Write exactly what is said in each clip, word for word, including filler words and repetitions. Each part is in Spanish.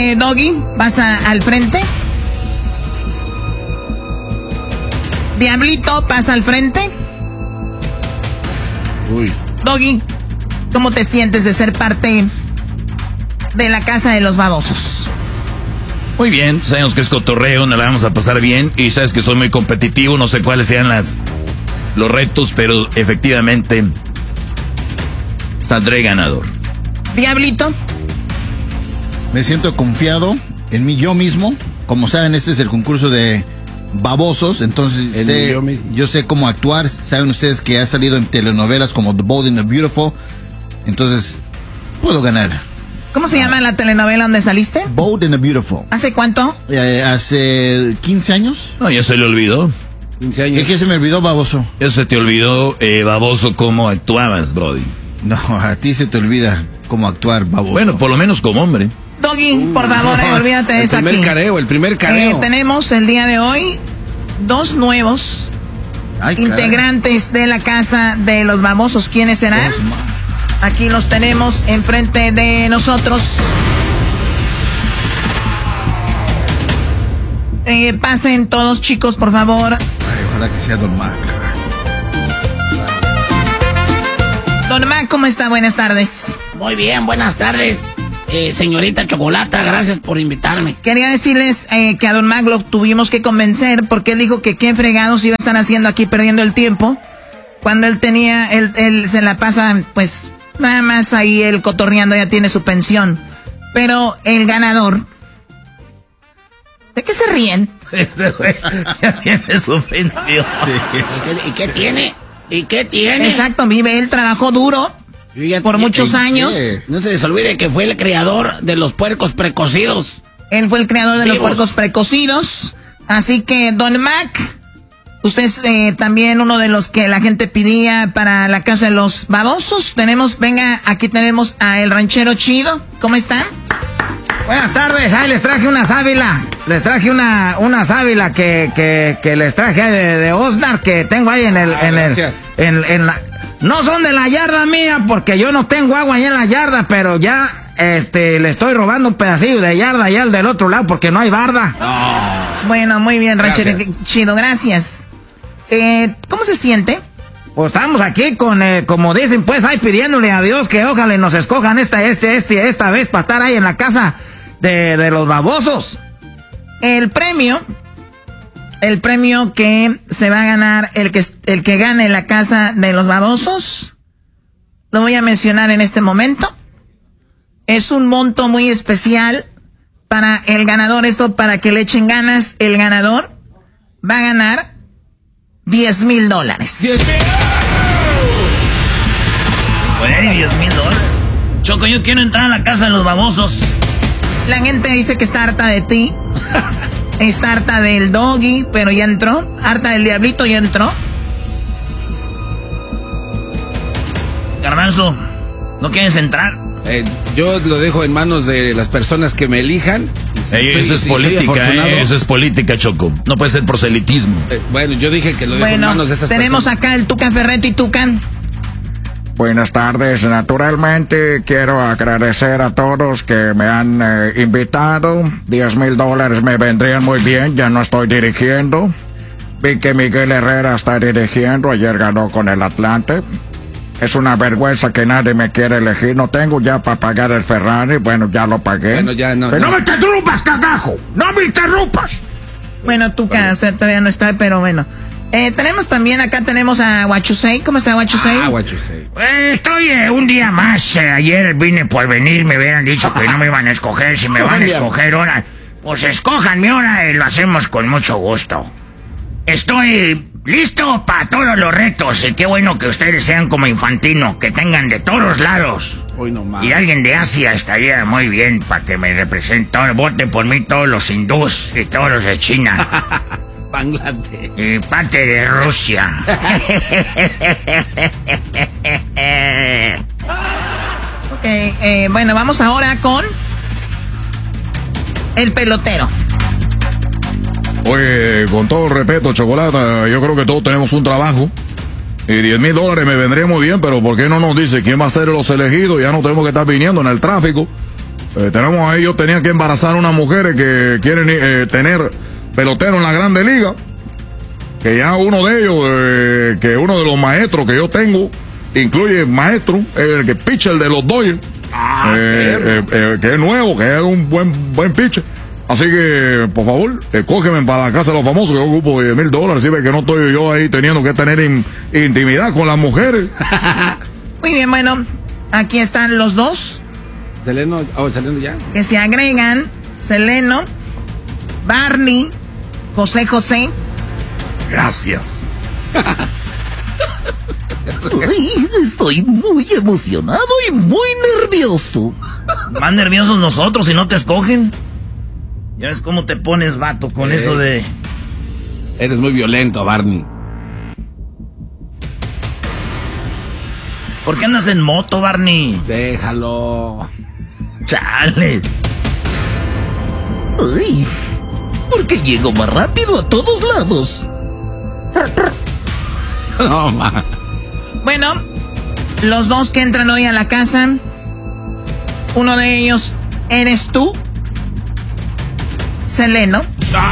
Eh, Doggy, pasa al frente. Diablito, pasa al frente. Uy. Doggy, ¿cómo te sientes de ser parte de la casa de los babosos? Muy bien, sabemos que es cotorreo, nos la vamos a pasar bien. Y sabes que soy muy competitivo, no sé cuáles sean las los retos, pero efectivamente saldré ganador. Diablito. Me siento confiado en mí yo mismo. Como saben, este es el concurso de babosos, entonces sé, yo, yo sé cómo actuar. Saben ustedes que ha salido en telenovelas como The Bold and the Beautiful, entonces puedo ganar. ¿Cómo se llama la telenovela donde saliste? Bold and the Beautiful. ¿Hace cuánto? Eh, hace quince años. No, ya se le olvidó. quince años. ¿Qué, qué se me olvidó, baboso? Ya se te olvidó, eh, baboso, cómo actuabas, brody. No, a ti se te olvida cómo actuar, baboso. Bueno, por lo menos como hombre. Doggy, uh, por favor, eh, olvídate de eso aquí. El primer careo, el primer careo. Eh, tenemos el día de hoy dos nuevos Ay, integrantes caray. de la casa de los babosos. ¿Quiénes serán? Aquí los tenemos enfrente de nosotros. Eh, pasen todos, chicos, por favor. Ay, ojalá que sea Don Mac. Don Mac, ¿cómo está? Buenas tardes. Muy bien, buenas tardes. Eh, señorita Chocolata, gracias por invitarme. Quería decirles eh, que a Don Mac lo tuvimos que convencer porque él dijo que qué fregados iba a estar haciendo aquí perdiendo el tiempo cuando él tenía, él, él se la pasa, pues, nada más ahí él cotorreando, ya tiene su pensión. Pero el ganador... ¿De qué se ríen? Ese güey ya tiene su pensión. ¿Y qué, y qué tiene? ¿Y qué tiene? Exacto, vive, él trabajó duro ya, por ya, muchos ya, años. Ya. No se les olvide que fue el creador de los puercos precocidos. Él fue el creador de Vivos. los puercos precocidos. Así que, Don Mac, usted es eh, también uno de los que la gente pedía para la casa de los babosos. Tenemos, venga, aquí tenemos a el ranchero chido. ¿Cómo están? Buenas tardes, ahí les traje una sábila. Les traje una, una sábila que, que, que les traje de, de Osnar, que tengo ahí en el, ah, en el, en, en la, no son de la yarda mía, porque yo no tengo agua ahí en la yarda, pero ya, este, le estoy robando un pedacillo de yarda allá al del otro lado, porque no hay barda. No. Bueno, muy bien, ranchero chido, gracias. Eh, ¿cómo se siente? Pues estamos aquí con, eh, como dicen, pues, ahí pidiéndole a Dios que ojalá nos escojan esta, este, este, esta vez para estar ahí en la casa de, de los babosos. El premio, el premio que se va a ganar, el que, el que gane la casa de los babosos, lo voy a mencionar en este momento. Es un monto muy especial para el ganador, eso para que le echen ganas. El ganador va a ganar diez mil dólares. Bueno, diez mil dólares. Choco, yo quiero entrar a la casa de los babosos. La gente dice que está harta de ti. Está harta del Doggy, pero ya entró. Harta del Diablito, ya entró. Garbanzo, ¿no quieres entrar? Eh, yo lo dejo en manos de las personas que me elijan. Si Ey, eso es política, eh, eso es política, Choco. No puede ser proselitismo. Eh, bueno, yo dije que lo dejo bueno, en manos de esas tenemos personas. Acá el Tucan Ferretti, Tucan. Buenas tardes, naturalmente quiero agradecer a todos que me han eh, invitado. diez mil dólares me vendrían muy bien, ya no estoy dirigiendo. Vi que Miguel Herrera está dirigiendo, ayer ganó con el Atlante. Es una vergüenza que nadie me quiere elegir, no tengo ya para pagar el Ferrari, bueno, ya lo pagué. Bueno, ya no. Pero no, no me interrumpas, cagajo, no me interrumpas. Bueno, Tucan, usted todavía no está, pero bueno. Eh, tenemos también, acá tenemos a Huachusei. ¿Cómo está Huachusei? Ah, Huachusei. Eh, estoy eh, un día más. Eh, ayer vine por venir, me hubieran dicho que no me iban a escoger. Si me van a escoger ahora, pues escójanme ahora y lo hacemos con mucho gusto. Estoy listo para todos los retos y qué bueno que ustedes sean como Infantino, que tengan de todos lados. Hoy no más. Y alguien de Asia estaría muy bien para que me represente. Voten por mí todos los hindús y todos los de China. Bangladesh. Y parte de Rusia. Ok, eh, bueno, vamos ahora con el pelotero. Oye, con todo el respeto, Chocolata, yo creo que todos tenemos un trabajo. Y diez mil dólares me vendría muy bien, pero ¿por qué no nos dice quién va a ser los elegidos? Ya no tenemos que estar viniendo en el tráfico. Eh, tenemos ahí, yo tenía que embarazar a unas mujeres que quieren eh, tener pelotero en la Grande Liga. Que ya uno de ellos, eh, que uno de los maestros que yo tengo, incluye maestro, el que pitcher de los Dodgers, ah, eh, eh, eh, que es nuevo, que es un buen buen pitcher. Así que, por favor, eh, cógeme para la casa de los famosos, que yo ocupo diez mil dólares, si ve que no estoy yo ahí teniendo que tener in, intimidad con las mujeres. Muy bien, bueno, aquí están los dos. Seleno, oh, Seleno ya. Que se agregan, Seleno, Barney, José José. Gracias. Ay, estoy muy emocionado y muy nervioso. Más nerviosos nosotros si no te escogen. Ya ves cómo te pones, vato, con eh, eso de... Eres muy violento, Barney. ¿Por qué andas en moto, Barney? Déjalo. Chale. Ay, porque llego más rápido a todos lados. No, ma. Bueno, los dos que entran hoy a la casa, uno de ellos eres tú, Seleno.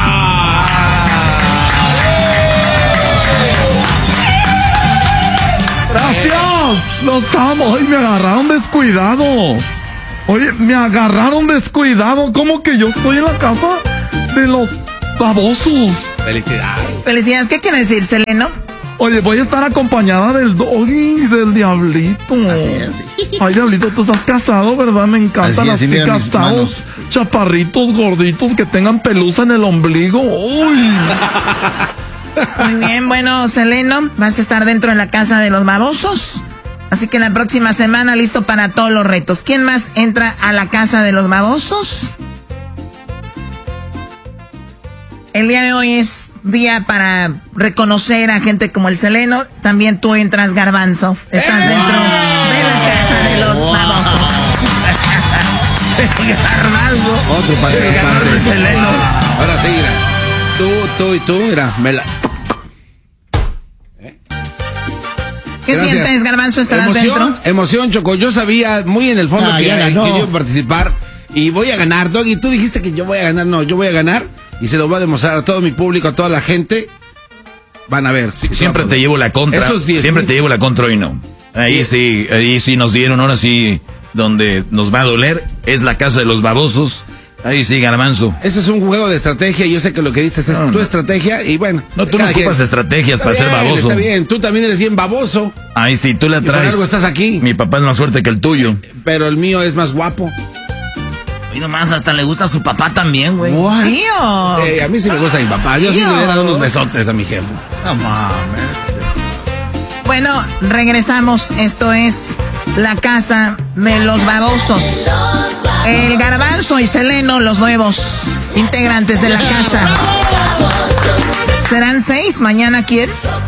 Gracias, los amo. Ay, me agarraron descuidado. Oye, me agarraron descuidado. ¿Cómo que yo estoy en la casa de los babosos? Felicidades. Felicidades, ¿qué quiere decir, Seleno? Oye, voy a estar acompañada del Doggy y del Diablito. Así es. Ay, Diablito, tú estás casado, ¿verdad? Me encantan así, así casados, chaparritos, gorditos, que tengan pelusa en el ombligo. Uy. Muy bien, bueno, Seleno, vas a estar dentro de la casa de los babosos. Así que la próxima semana listo para todos los retos. ¿Quién más entra a la casa de los babosos? El día de hoy es día para reconocer a gente como el Seleno. También tú entras, Garbanzo. Estás ¡Eh! dentro de la casa de los wow. babosos. Garbanzo. Otro participante de Seleno. Ahora sí, mira. Tú, tú y tú, mira. Me la... ¿Eh? ¿Qué Gracias. sientes, Garbanzo? ¿Estarás emoción, dentro? Emoción, Choco. Yo sabía muy en el fondo ah, que, que yo iba a participar. Y voy a ganar, Doggy. Tú dijiste que yo voy a ganar. No, yo voy a ganar. Y se lo voy a demostrar a todo mi público, a toda la gente. Van a ver. Sí, siempre te llevo la contra. Siempre te llevo la contra hoy no. Ahí sí, ahí sí nos dieron, ahora sí, donde nos va a doler, es la casa de los babosos. Ahí sí, Garbanzo. Eso es un juego de estrategia. Yo sé que lo que dices es no, tu no. estrategia. Y bueno. No, tú no ocupas quien... estrategias está para bien, ser baboso. Está bien, tú también eres bien baboso. Ahí sí, tú la traes. Y por algo estás aquí. Mi papá es más fuerte que el tuyo. Pero el mío es más guapo. Y nomás hasta le gusta a su papá también, güey. ¡Tío! Eh, a mí sí me gusta a mi papá. Yo Tío. sí le hubiera dado unos besotes a mi jefe. No mames. Bueno, regresamos. Esto es la casa de los babosos. El Garbanzo y Seleno, los nuevos integrantes de la casa. ¿Serán seis? ¿Mañana quién?